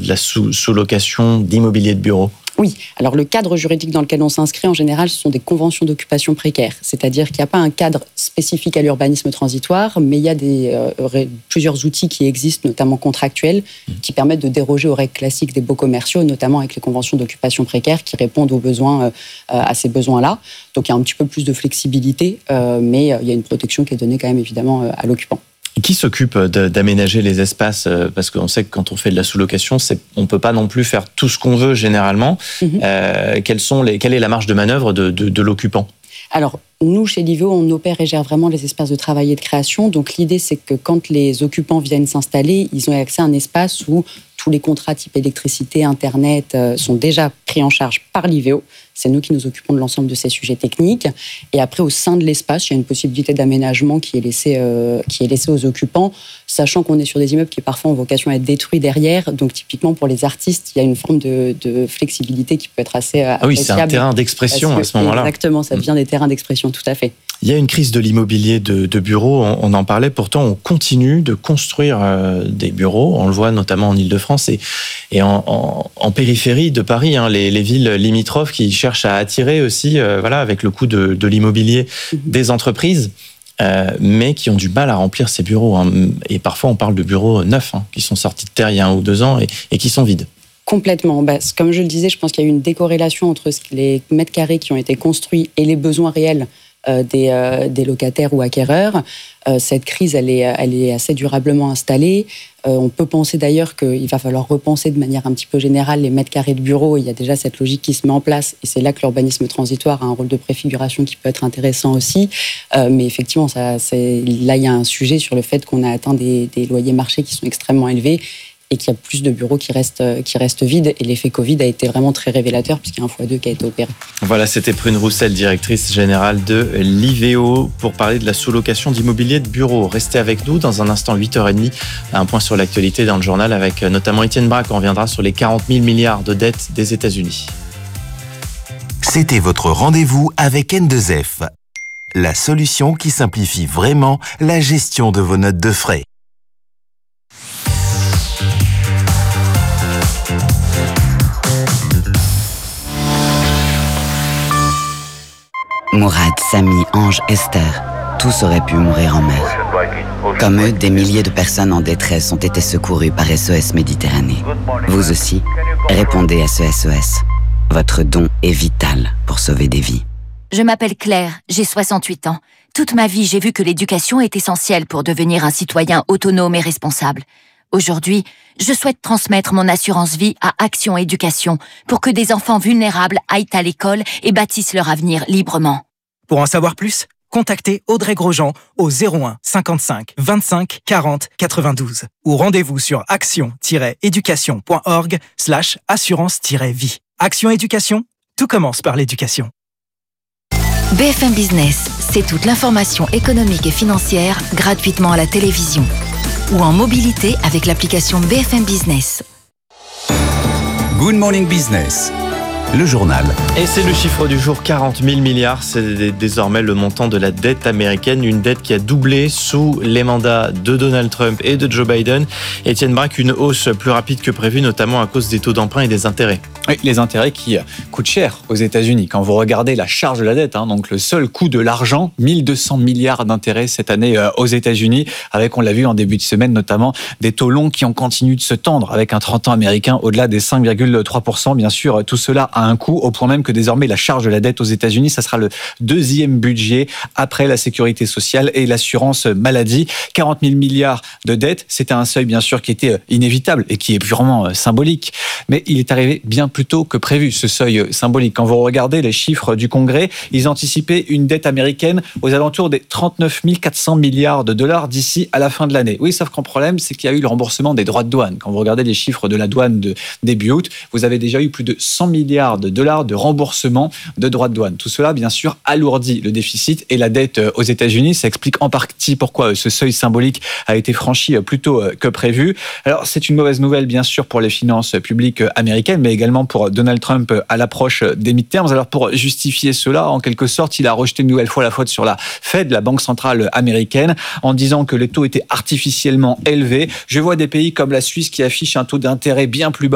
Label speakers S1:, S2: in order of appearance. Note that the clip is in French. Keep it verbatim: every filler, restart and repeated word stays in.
S1: la sous- sous-location d'immobilier de bureau ?
S2: Oui, alors le cadre juridique dans lequel on s'inscrit, en général, ce sont des conventions d'occupation précaire. C'est-à-dire qu'il n'y a pas un cadre spécifique à l'urbanisme transitoire, mais il y a des, euh, plusieurs outils qui existent, notamment contractuels, qui permettent de déroger aux règles classiques des baux commerciaux, notamment avec les conventions d'occupation précaire qui répondent aux besoins, euh, à ces besoins-là. Donc il y a un petit peu plus de flexibilité, euh, mais il y a une protection qui est donnée quand même évidemment à l'occupant.
S1: Qui s'occupe d'aménager les espaces ? Parce qu'on sait que quand on fait de la sous-location, c'est, on ne peut pas non plus faire tout ce qu'on veut généralement. Mmh. Euh, quelles sont les, quelle est la marge de manœuvre de, de, de l'occupant ?
S2: Alors, nous, chez Liveo, on opère et gère vraiment les espaces de travail et de création. Donc, l'idée, c'est que quand les occupants viennent s'installer, ils ont accès à un espace où tous les contrats type électricité, Internet euh, sont déjà pris en charge par Liveo. C'est nous qui nous occupons de l'ensemble de ces sujets techniques. Et après, au sein de l'espace, il y a une possibilité d'aménagement qui est laissée, euh, qui est laissée aux occupants, sachant qu'on est sur des immeubles qui parfois ont vocation à être détruits derrière. Donc, typiquement, pour les artistes, il y a une forme de, de flexibilité qui peut être assez appréciable.
S1: Ah oui, c'est un terrain d'expression à ce moment-là.
S2: Exactement, ça devient des terrains d'expression, tout à fait.
S1: Il y a une crise de l'immobilier de, de bureaux, on, on en parlait, pourtant on continue de construire euh, des bureaux, on le voit notamment en Île-de-France et, et en, en, en périphérie de Paris, hein, les, les villes limitrophes qui cherchent à attirer aussi, euh, voilà, avec le coût de, de l'immobilier, mmh. des entreprises, euh, mais qui ont du mal à remplir ces bureaux. Hein. Et parfois on parle de bureaux neufs, hein, qui sont sortis de terre il y a un ou deux ans et, et qui sont vides.
S2: Complètement. Bah, comme je le disais, je pense qu'il y a eu une décorrélation entre les mètres carrés qui ont été construits et les besoins réels Euh, des, euh, des locataires ou acquéreurs. Euh, cette crise, elle est, elle est assez durablement installée. Euh, on peut penser d'ailleurs qu'il va falloir repenser de manière un petit peu générale les mètres carrés de bureaux. Il y a déjà cette logique qui se met en place et c'est là que l'urbanisme transitoire a un rôle de préfiguration qui peut être intéressant aussi. Euh, mais effectivement, ça, c'est, là, il y a un sujet sur le fait qu'on a atteint des, des loyers marchés qui sont extrêmement élevés et qu'il y a plus de bureaux qui restent, qui restent vides. Et l'effet Covid a été vraiment très révélateur puisqu'il y a un fois deux qui a été opéré.
S1: Voilà, c'était Prune Roussel, directrice générale de Liveo, pour parler de la sous-location d'immobilier de bureaux. Restez avec nous dans un instant, huit heures trente, un point sur l'actualité dans le journal avec notamment Étienne Braque. On reviendra sur les quarante mille milliards de dettes des États-Unis.
S3: C'était votre rendez-vous avec N deux F, la solution qui simplifie vraiment la gestion de vos notes de frais.
S4: Mourad, Samy, Ange, Esther, tous auraient pu mourir en mer. Comme eux, des milliers de personnes en détresse ont été secourues par S O S Méditerranée. Vous aussi, répondez à ce S O S. Votre don est vital pour sauver des vies.
S5: Je m'appelle Claire, j'ai soixante-huit ans. Toute ma vie, j'ai vu que l'éducation est essentielle pour devenir un citoyen autonome et responsable. Aujourd'hui, je souhaite transmettre mon assurance vie à Action Éducation pour que des enfants vulnérables aillent à l'école et bâtissent leur avenir librement.
S6: Pour en savoir plus, contactez Audrey Grosjean au zéro un cinquante-cinq vingt-cinq quarante quatre-vingt-douze ou rendez-vous sur action-éducation.org slash assurance-vie. Action Éducation, tout commence par l'éducation.
S5: B F M Business, c'est toute l'information économique et financière gratuitement à la télévision ou en mobilité avec l'application B F M Business.
S3: Good Morning Business, le journal.
S1: Et c'est le chiffre du jour, quarante mille milliards. C'est désormais le montant de la dette américaine, une dette qui a doublé sous les mandats de Donald Trump et de Joe Biden. Étienne Braque, une hausse plus rapide que prévu, notamment à cause des taux d'emprunt et des intérêts.
S7: Oui, les intérêts qui coûtent cher aux États-Unis. Quand vous regardez la charge de la dette, hein, donc le seul coût de l'argent, mille deux cents milliards d'intérêts cette année euh, aux États-Unis, avec, on l'a vu en début de semaine, notamment des taux longs qui ont continué de se tendre, avec un trente ans américain au-delà des cinq virgule trois pour cent. Bien sûr, tout cela a un coût, au point même que désormais la charge de la dette aux États-Unis, ça sera le deuxième budget après la sécurité sociale et l'assurance maladie. quarante mille milliards de dettes, c'était un seuil bien sûr qui était inévitable et qui est purement symbolique, mais il est arrivé bien plus tôt que prévu, ce seuil symbolique. Quand vous regardez les chiffres du Congrès, ils anticipaient une dette américaine aux alentours des trente-neuf mille quatre cents milliards de dollars d'ici à la fin de l'année. Oui, sauf qu'un problème, c'est qu'il y a eu le remboursement des droits de douane. Quand vous regardez les chiffres de la douane de début août, vous avez déjà eu plus de cent milliards de dollars de remboursement de droits de douane. Tout cela, bien sûr, alourdit le déficit et la dette aux États-Unis. Ça explique en partie pourquoi ce seuil symbolique a été franchi plus tôt que prévu. Alors, c'est une mauvaise nouvelle, bien sûr, pour les finances publiques américaines, mais également pour Donald Trump à l'approche des midterms. Alors, pour justifier cela, en quelque sorte, il a rejeté une nouvelle fois la faute sur la Fed, la banque centrale américaine, en disant que les taux étaient artificiellement élevés. Je vois des pays comme la Suisse qui affichent un taux d'intérêt bien plus bas